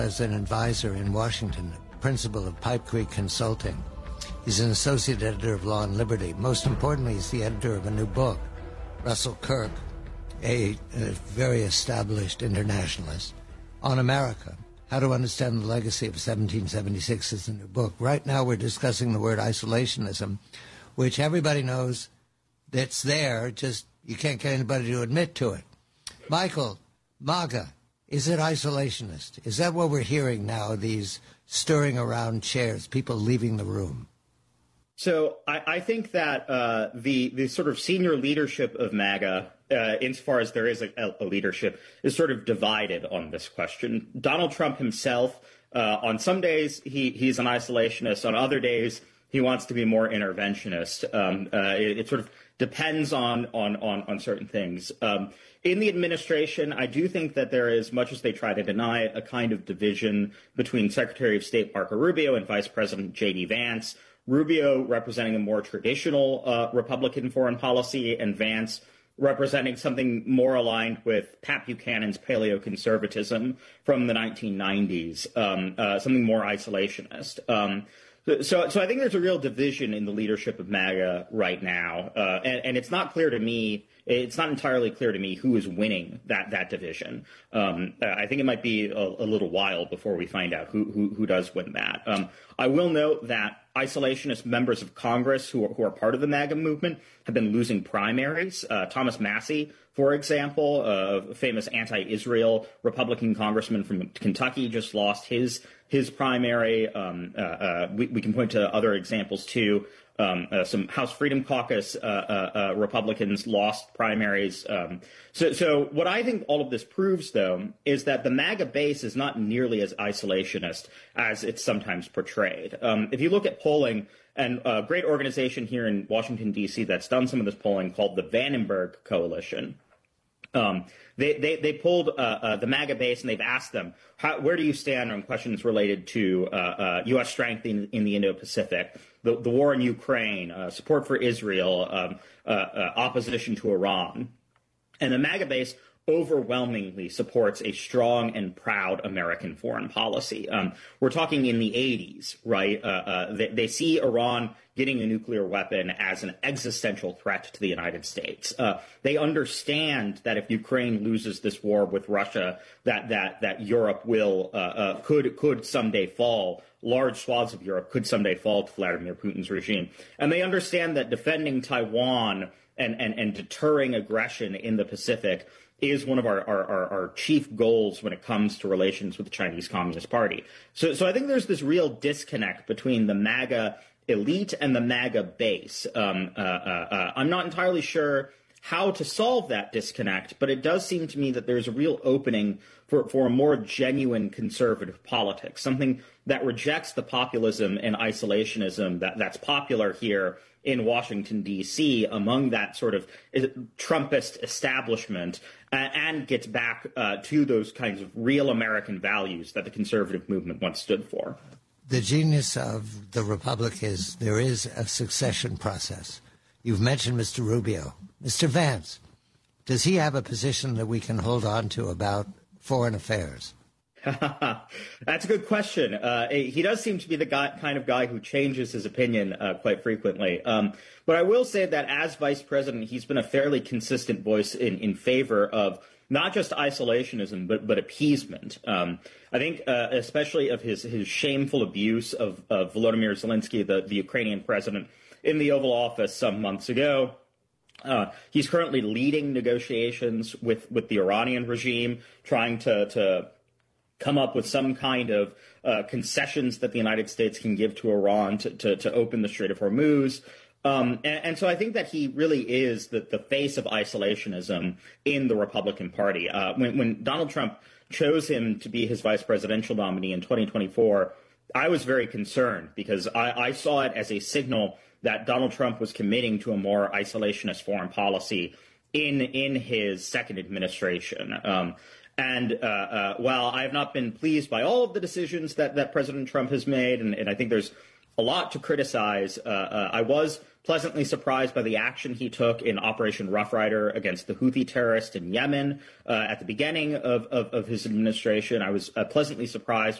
as an advisor in Washington, principal of Pipe Creek Consulting. He's an associate editor of Law and Liberty. Most importantly, he's the editor of a new book. Russell Kirk, a very established internationalist, on America. How to Understand the Legacy of 1776 is the new book. Right now we're discussing the word isolationism, which everybody knows that's there, just you can't get anybody to admit to it. Michael, MAGA, is it isolationist? Is that what we're hearing now, these stirring around chairs, people leaving the room? So I think that the sort of senior leadership of MAGA, insofar as there is a leadership, is sort of divided on this question. Donald Trump himself, on some days he's an isolationist. On other days he wants to be more interventionist. It sort of depends on certain things. In the administration, I do think that there is, much as they try to deny it, a kind of division between Secretary of State Marco Rubio and Vice President J.D. Vance. Rubio representing a more traditional Republican foreign policy, and Vance representing something more aligned with Pat Buchanan's paleoconservatism from the 1990s, something more isolationist. So I think there's a real division in the leadership of MAGA right now, and it's not clear to me. It's not entirely clear to me who is winning that division. I think it might be a little while before we find out who does win that. I will note that isolationist members of Congress who are part of the MAGA movement have been losing primaries. Thomas Massie, for example, a famous anti-Israel Republican congressman from Kentucky, just lost his primary. We can point to other examples too. Some House Freedom Caucus Republicans lost primaries. So what I think all of this proves, though, is that the MAGA base is not nearly as isolationist as it's sometimes portrayed. If you look at polling, and a great organization here in Washington, D.C. that's done some of this polling called the Vandenberg Coalition, they polled the MAGA base, and they've asked them, where do you stand on questions related to U.S. strength in the Indo-Pacific, the war in Ukraine, support for Israel, opposition to Iran. And the MAGA base overwhelmingly supports a strong and proud American foreign policy. We're talking in the 80s, right? They see Iran getting a nuclear weapon as an existential threat to the United States. They understand that if Ukraine loses this war with Russia, that Europe will could someday fall. Large swaths of Europe could someday fall to Vladimir Putin's regime. And they understand that defending Taiwan and deterring aggression in the Pacific is one of our chief goals when it comes to relations with the Chinese Communist Party. So I think there's this real disconnect between the MAGA elite and the MAGA base. I'm not entirely sure how to solve that disconnect, but it does seem to me that there's a real opening for a more genuine conservative politics, something that rejects the populism and isolationism that's popular here in Washington, D.C., among that sort of Trumpist establishment, and gets back to those kinds of real American values that the conservative movement once stood for. The genius of the Republic is there is a succession process. You've mentioned Mr. Rubio. Mr. Vance, does he have a position that we can hold on to about foreign affairs? That's a good question. He does seem to be the kind of guy who changes his opinion quite frequently. But I will say that as vice president, he's been a fairly consistent voice in favor of not just isolationism, but appeasement. I think especially of his shameful abuse of Volodymyr Zelensky, the Ukrainian president, in the Oval Office some months ago. He's currently leading negotiations with the Iranian regime, trying to come up with some kind of concessions that the United States can give to Iran to open the Strait of Hormuz. And so I think that he really is the face of isolationism in the Republican Party. When Donald Trump chose him to be his vice presidential nominee in 2024, I was very concerned because I saw it as a signal that Donald Trump was committing to a more isolationist foreign policy in his second administration. And while I have not been pleased by all of the decisions that President Trump has made, and I think there's a lot to criticize. I was pleasantly surprised by the action he took in Operation Rough Rider against the Houthi terrorists in Yemen at the beginning of his administration. I was pleasantly surprised